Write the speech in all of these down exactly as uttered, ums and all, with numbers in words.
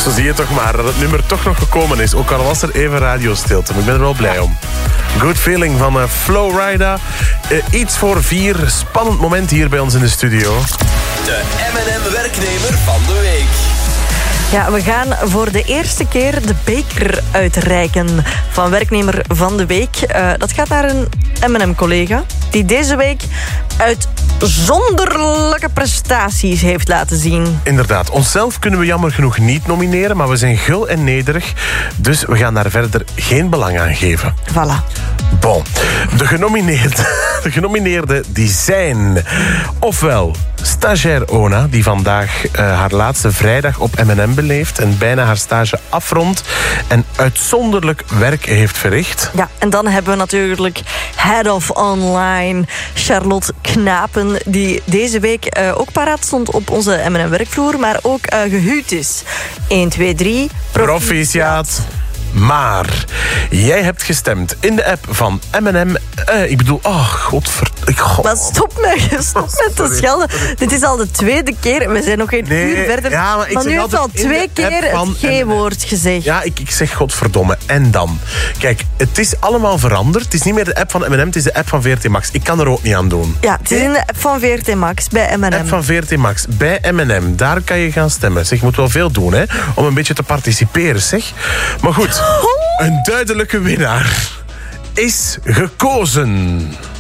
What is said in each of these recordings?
Zo zie je toch maar dat het nummer toch nog gekomen is. Ook al was er even radiostilte. Maar ik ben er wel blij om. Good Feeling van uh, Flowrida. Uh, iets voor vier. Spannend moment hier bij ons in de studio. De M en M werknemer van de week. Ja, we gaan voor de eerste keer de beker uitreiken van werknemer van de week. Uh, dat gaat naar een M en M-collega die deze week uitzonderlijke prestaties heeft laten zien. Inderdaad, onszelf kunnen we jammer genoeg niet nomineren, maar we zijn gul en nederig, dus we gaan daar verder geen belang aan geven. Voilà. Bon, de genomineerden, de genomineerden die zijn ofwel stagiair Ona, die vandaag uh, haar laatste vrijdag op M en M beleeft en bijna haar stage afrondt en uitzonderlijk werk heeft verricht. Ja, en dan hebben we natuurlijk Head of Online, Charlotte Knapen, die deze week uh, ook paraat stond op onze M en M-werkvloer, maar ook uh, gehuwd is. één, twee, drie, Proficiat. Maar jij hebt gestemd in de app van M en M. Uh, ik bedoel, oh, godver... God. Maar stop met, stop met te schelden. Dit is al de tweede keer. We zijn nog geen nee, uur verder. Ja, maar ik maar nu heeft al twee keer het G-woord gezegd. Ja, ik, ik zeg godverdomme. En dan? Kijk, het is allemaal veranderd. Het is niet meer de app van M en M, het is de app van V R T Max. Ik kan er ook niet aan doen. Ja, het is in de app van V R T Max bij M en M. App van V R T Max bij M en M. Daar kan je gaan stemmen. Zeg, je moet wel veel doen, hè, om een beetje te participeren, zeg. Maar goed, een duidelijke winnaar is gekozen.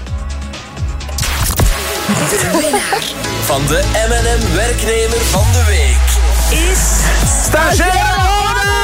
De winnaar van de M en M werknemer van de week is Stagiair Ona!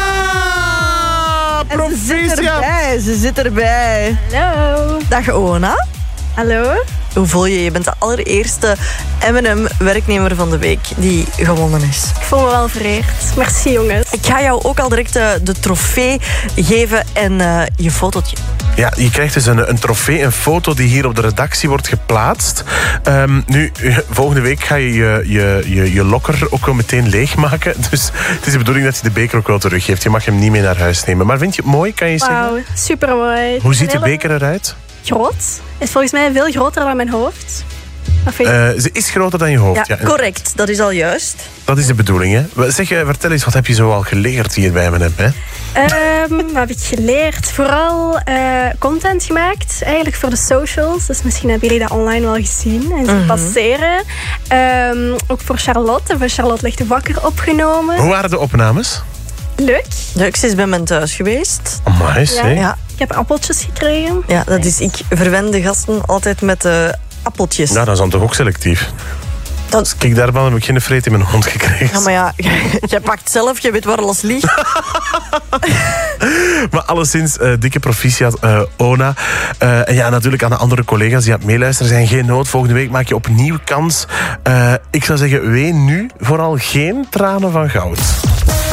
En ze zit erbij, ze zit erbij. Hallo. Dag Ona. Hallo. Hoe voel je? Je bent de allereerste M en M-werknemer van de week die gewonnen is. Ik voel me wel vereerd. Merci jongens. Ik ga jou ook al direct de, de trofee geven en uh, je fotootje. Ja, je krijgt dus een, een trofee, een foto die hier op de redactie wordt geplaatst. Um, nu, volgende week ga je je, je, je je lokker ook wel meteen leegmaken. Dus het is de bedoeling dat je de beker ook wel teruggeeft. Je mag hem niet mee naar huis nemen. Maar vind je het mooi, kan je zeggen? Wauw, supermooi. Hoe ziet de hele... beker eruit? Groot. Is volgens mij veel groter dan mijn hoofd. Wat vind je? Uh, ze is groter dan je hoofd. Ja, ja, correct. Dat is al juist. Dat is de bedoeling, hè? Zeg, vertel eens, wat heb je zo al geleerd hier bij M en M, hè? Um, wat heb ik geleerd? Vooral uh, content gemaakt, eigenlijk voor de socials. Dus misschien hebben jullie dat online wel gezien en zien Mm-hmm. passeren. Um, ook voor Charlotte, voor Charlotte Ligt Wakker opgenomen. Hoe waren de opnames? Leuk. Leuk, ze is bij mijn thuis geweest. Amai, zeg. Ja, Ik heb appeltjes gekregen. ja, dat is, ik verwen de gasten altijd met uh, appeltjes. Nou, dat is dan toch ook selectief? Dat... Dus kijk, daarvan heb ik geen vreet in mijn mond gekregen. Ja, maar ja, jij pakt zelf, je weet waar alles ligt. Maar alleszins, uh, dikke proficiat, uh, Ona. Uh, en ja, natuurlijk aan de andere collega's die aan het meeluisteren zijn. Geen nood, volgende week maak je opnieuw kans. Uh, ik zou zeggen, ween nu vooral geen tranen van goud.